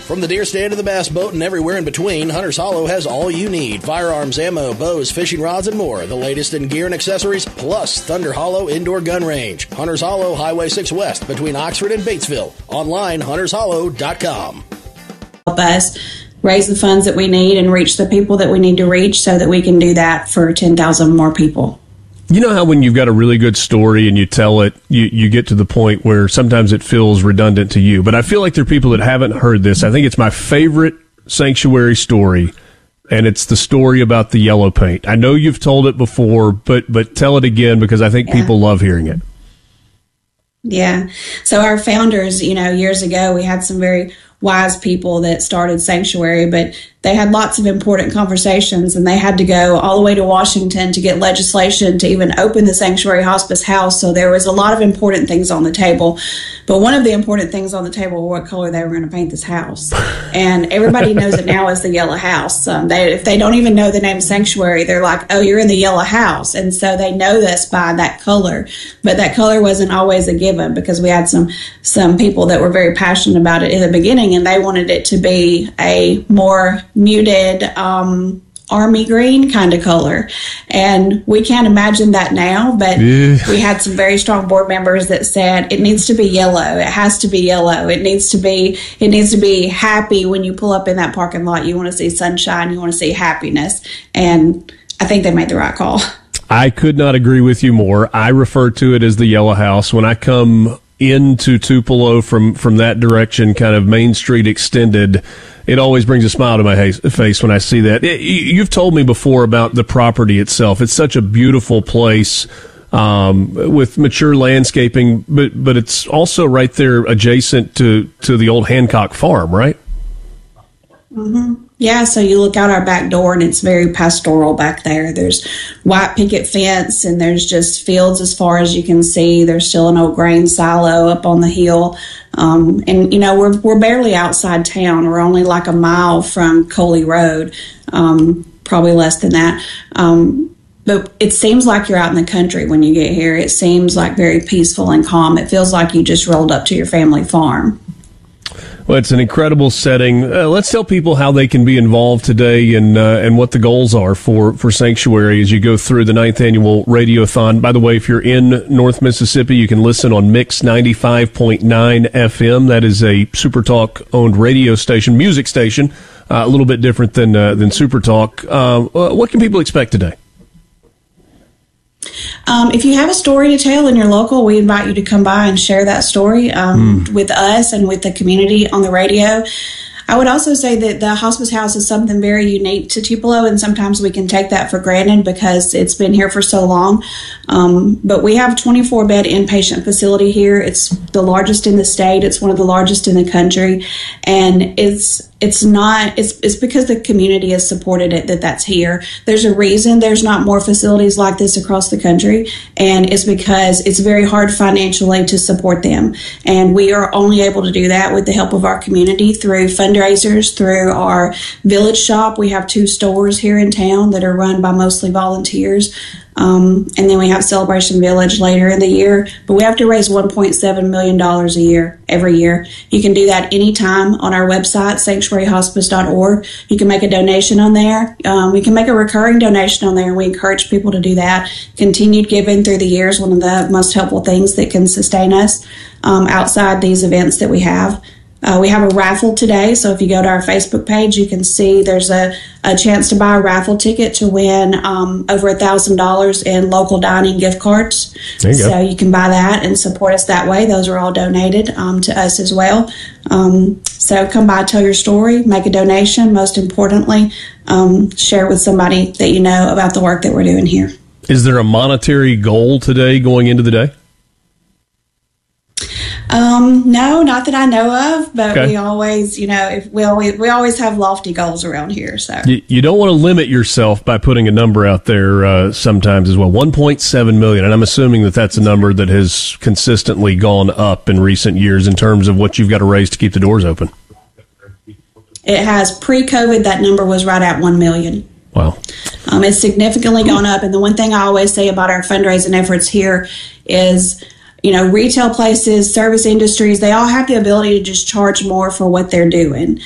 From the deer stand to the bass boat and everywhere in between, Hunter's Hollow has all you need. Firearms, ammo, bows, fishing rods, and more. The latest in gear and accessories, plus Thunder Hollow Indoor Gun Range. Hunter's Hollow, Highway 6 West, between Oxford and Batesville. Online, huntershollow.com. Help us raise the funds that we need and reach the people that we need to reach so that we can do that for 10,000 more people. You know how when you've got a really good story and you tell it, you get to the point where sometimes it feels redundant to you. But I feel like there are people that haven't heard this. I think it's my favorite sanctuary story, and it's the story about the yellow paint. I know you've told it before, but tell it again because I think people love hearing it. Yeah. So our founders, years ago, we had some very wise people that started Sanctuary, but they had lots of important conversations, and they had to go all the way to Washington to get legislation to even open the Sanctuary Hospice House. So there was a lot of important things on the table. But one of the important things on the table were what color they were going to paint this house. And everybody knows it now as the Yellow House. If they don't even know the name Sanctuary, they're like, oh, you're in the Yellow House. And so they know us by that color. But that color wasn't always a given because we had some people that were very passionate about it in the beginning, and they wanted it to be a more muted army green kind of color. And we can't imagine that now, but we had some very strong board members that said it needs to be yellow. It has to be yellow. It needs to be happy when you pull up in that parking lot. You want to see sunshine. You want to see happiness. And I think they made the right call. I could not agree with you more. I refer to it as the Yellow House. When I come into Tupelo from that direction, kind of Main Street extended, it always brings a smile to my face when I see that. You've told me before about the property itself. It's such a beautiful place with mature landscaping, but it's also right there adjacent to the old Hancock farm, right? Mm-hmm. Yeah, so you look out our back door, and it's very pastoral back there. There's white picket fence, and there's just fields as far as you can see. There's still an old grain silo up on the hill. And, we're barely outside town. We're only like a mile from Coley Road, probably less than that. But it seems like you're out in the country when you get here. It seems like very peaceful and calm. It feels like you just rolled up to your family farm. Well, it's an incredible setting. Let's tell people how they can be involved today and what the goals are for Sanctuary as you go through the 9th annual Radiothon. By the way, if you're in North Mississippi, you can listen on Mix 95.9 FM. That is a SuperTalk-owned radio station, music station, a little bit different than SuperTalk. What can people expect today? If you have a story to tell in your local, we invite you to come by and share that story with us and with the community on the radio. I would also say that the Hospice House is something very unique to Tupelo, and sometimes we can take that for granted because it's been here for so long. But we have a 24-bed inpatient facility here. It's the largest in the state. It's one of the largest in the country, and it's because the community has supported it that's here. There's a reason there's not more facilities like this across the country, and it's because it's very hard financially to support them. And we are only able to do that with the help of our community through fundraisers, through our village shop. We have 2 stores here in town that are run by mostly volunteers. And then we have Celebration Village later in the year, but we have to raise $1.7 million a year, every year. You can do that anytime on our website, sanctuaryhospice.org. You can make a donation on there. We can make a recurring donation on there, and we encourage people to do that. Continued giving through the years, one of the most helpful things that can sustain us outside these events that we have. We have a raffle today, so if you go to our Facebook page, you can see there's a chance to buy a raffle ticket to win over $1,000 in local dining gift cards. So you can buy that and support us that way. Those are all donated to us as well. So come by, tell your story, make a donation. Most importantly, share with somebody that you know about the work that we're doing here. Is there a monetary goal today going into the day? No, not that I know of, but we always, we always have lofty goals around here. So you don't want to limit yourself by putting a number out there sometimes as well. 1.7 million, and I'm assuming that that's a number that has consistently gone up in recent years in terms of what you've got to raise to keep the doors open. It has. Pre-COVID, that number was right at 1 million. Wow. It's significantly gone up, and the one thing I always say about our fundraising efforts here is, retail places, service industries, they all have the ability to just charge more for what they're doing.